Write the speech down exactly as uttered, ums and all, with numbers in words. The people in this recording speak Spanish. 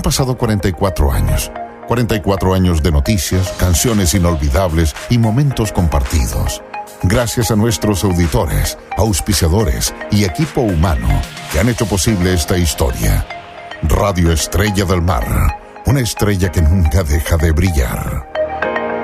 pasado cuarenta y cuatro años. cuarenta y cuatro años de noticias, canciones inolvidables y momentos compartidos. Gracias a nuestros auditores, auspiciadores y equipo humano que han hecho posible esta historia. Radio Estrella del Mar, una estrella que nunca deja de brillar.